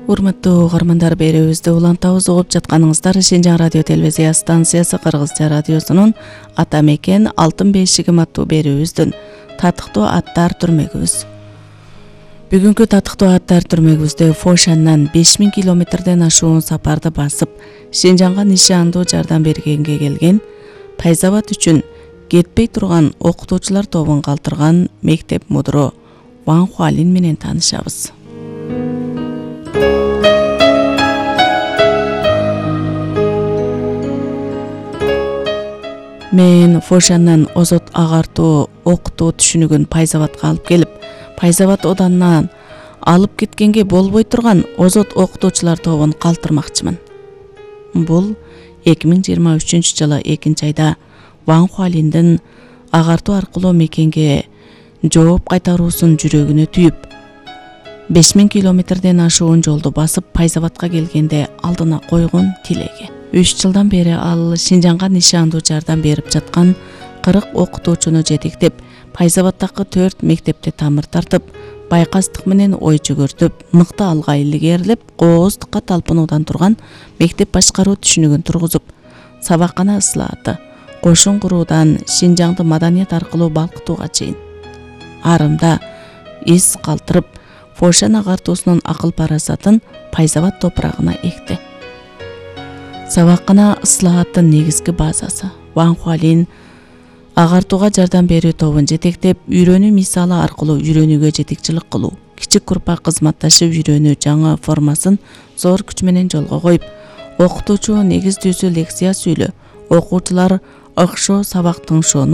Урматтуу угармандар, берүүбүздү улантабыз. Угуп жатканыңыздар Шинжаң радио телевизия станциясы Кыргызча радиосунун Ата мекен алтын бешигим аттуу берүүбүздүн татыктуу аттар түрмөгүбүз. Бүгүнкү татыктуу аттар түрмөгүбүздө Фошандан 5000 километрден ашуун сапарды басып, Шинжаңга нишандуу жардам бергенге келген, Пайзабат үчүн кетпей турган окутуучулар тобун калтырган мектеп мудуру Ван Хуалин менен таанышабыз. Мен Фошандан озот агартуу окутуу түшүнүгүн Пайзабатка алып келип, Пайзабат оданынан алып кеткенге болбой турган озот окутуучулар тобун калтырмакчымын. Бул 2023 жылы 2-айда Ван Хуалиндин агартуу аркылуу мекенге жооп кайтаруусун жүрөгүнө түйүп, 5000 километрден ашуун жолду басып Пайзабатка келгенде алдына койгон тилеги. 3 жылдан бери ал Шинжаңга нишандуу жардам берип жаткан 40 окутуучуну жетектеп, Пайзабаттагы 4 мектепте тамыр тартып, байкастык менен ой жүгүртүп, мыкты алга илгерилеп, кооздукка талпынуудан турган мектеп башкаруу түшүнүгүн тургузуп, сабаккана ыслааты, кошун куруудан Шинжаңды маданият аркылуу балкытууга чейин арымда из калтырып, Фошан агартуусунун акыл парасатын Пайзабат топурагына экти. Сабаккана ыслааттын негизги базасы. Ван Хуалин агартууга жардам берүү тобун жетектеп, үйрөнүү мисалы аркылуу үйрөнүүгө жетекчилик кылуу, кичик группа кызматташып үйрөнүү жаңы формасын зор күч менен жолго коюп, окутуучу негиз түзүү лекция сүйлөө, окуучулар ыкшоо сабак тыңшоону